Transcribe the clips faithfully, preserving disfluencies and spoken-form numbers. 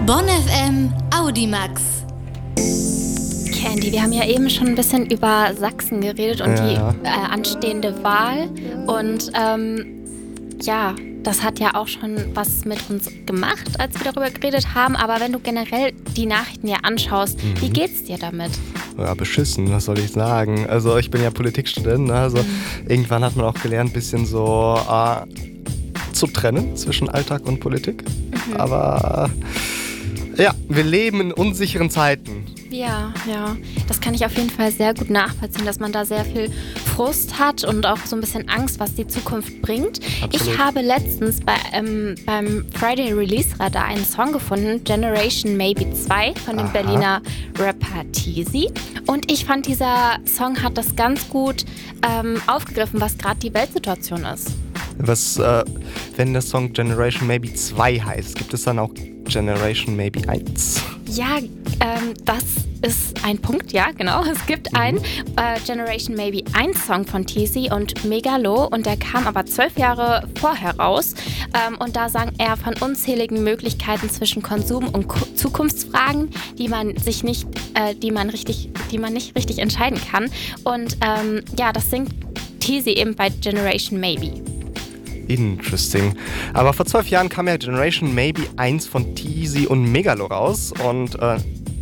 Bonn F M Audimax. Candy, wir haben ja eben schon ein bisschen über Sachsen geredet und Ja. die äh, anstehende Wahl. Und ähm, ja, das hat ja auch schon was mit uns gemacht, als wir darüber geredet haben. Aber wenn du generell die Nachrichten ja anschaust, Mhm. wie geht's dir damit? Ja, beschissen, was soll ich sagen? Also ich bin ja Politikstudent, ne? Also Mhm. irgendwann hat man auch gelernt, ein bisschen so äh, zu trennen zwischen Alltag und Politik. Mhm. Aber äh, ja, wir leben in unsicheren Zeiten. Ja, ja, das kann ich auf jeden Fall sehr gut nachvollziehen, dass man da sehr viel Frust hat und auch so ein bisschen Angst, was die Zukunft bringt. Absolut. Ich habe letztens bei, ähm, beim Friday Release Radar einen Song gefunden, Generation Maybe zwei von dem Aha. Berliner Rapper Teezy. Und ich fand, dieser Song hat das ganz gut ähm, aufgegriffen, was gerade die Weltsituation ist. Was, äh, wenn der Song Generation Maybe zwei heißt, gibt es dann auch Generation Maybe eins? Ja, ähm, das ist ein Punkt, ja, genau. Es gibt einen äh, Generation Maybe eins Song von Teezy und Megalo und der kam aber zwölf Jahre vorher raus. Ähm, und da sang er von unzähligen Möglichkeiten zwischen Konsum und Ko- Zukunftsfragen, die man sich nicht, äh, die man richtig, die man nicht richtig entscheiden kann. Und ähm, ja, das singt Teezy eben bei Generation Maybe. Interesting. Aber vor zwölf Jahren kam ja Generation Maybe eins von Teezy und Megalo raus und äh,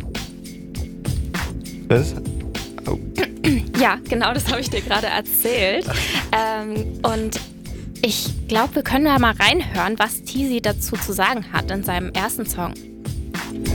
was? Oh. Ja, genau, das habe ich dir gerade erzählt. Ähm, und ich glaube, wir können da mal reinhören, was Teezy dazu zu sagen hat in seinem ersten Song.